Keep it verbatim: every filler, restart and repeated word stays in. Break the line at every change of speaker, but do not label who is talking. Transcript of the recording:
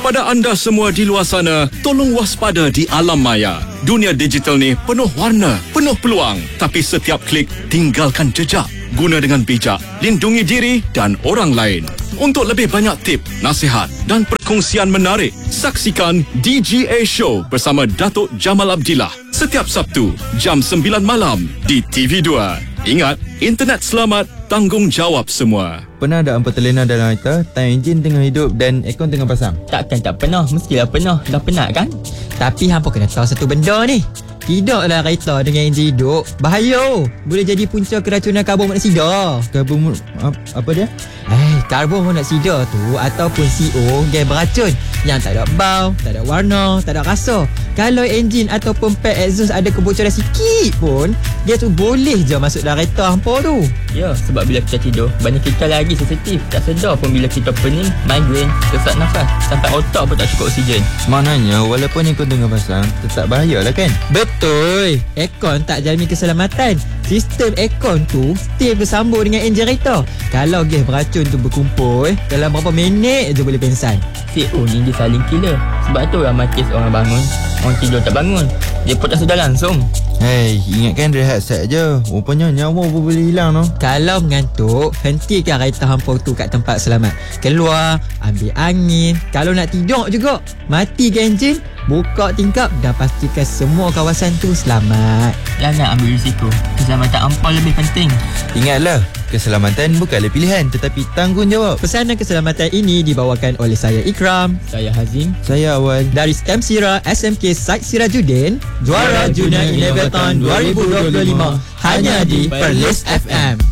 Kepada anda semua di luar sana, tolong waspada di alam maya. Dunia digital ni penuh warna, penuh peluang. Tapi setiap klik, tinggalkan jejak. Guna dengan bijak, lindungi diri dan orang lain. Untuk lebih banyak tip, nasihat dan perkongsian menarik, saksikan D G A Show bersama Datuk Jamal Abdillah setiap Sabtu jam sembilan malam di T V dua. Ingat, internet selamat, tanggungjawab semua.
Pernah ada hampa terlena dalam kereta, time enjin tengah hidup dan aircon tengah pasang?
Takkan tak pernah, mestilah pernah. Dah penat kan? Tapi hampa kena tahu satu benda ni. Tidaklah kereta dengan enjin hidup, bahaya. Boleh jadi punca keracunan karbon monoksida.
Karbon ap, apa dia?
Eh, karbon monoksida tu ataupun C O gas beracun yang tak ada bau, tak ada warna, tak ada rasa. Kalau enjin ataupun pad exhaust ada kebocoran sikit pun, gas tu boleh je masuk dalam kereta hampa tu. Ya, sebab bila kita tidur, banyak kita lagi sensitif. Tak sedar pun bila kita pening, migraine, sesak nafas, sampai otak pun tak cukup oksigen.
Maknanya walaupun aircon tengah pasang, tetap bahaya lah kan?
Betul. Aircon tak jamin keselamatan. Sistem aircon tu still bersambung dengan enjin kereta. Kalau gas beracun tu berkumpul, dalam berapa minit je boleh pengsan. C O ni dia saling killer. Sebab tu ramai kes orang bangun, orang tidur tak bangun, dia pun tak sedar langsung.
Hei, ingatkan rehat set je. Rupanya nyawa pun boleh hilang no.
Kalau mengantuk, hentikan kereta hampa tu kat tempat selamat. Keluar, ambil angin. Kalau nak tidur juga, matikan enjin, buka tingkap dan pastikan semua kawasan tu selamat. Jangan ambil risiko. Keselamatan hampa lebih penting.
Ingatlah, keselamatan bukanlah pilihan tetapi tanggungjawab.
Pesanan keselamatan ini dibawakan oleh saya Ikram, saya Hazim,
saya Awal
dari Stem Sira S M K Said Sirajuddin, juara Junior Innovathon dua ribu dua puluh lima hanya di Perlis F M.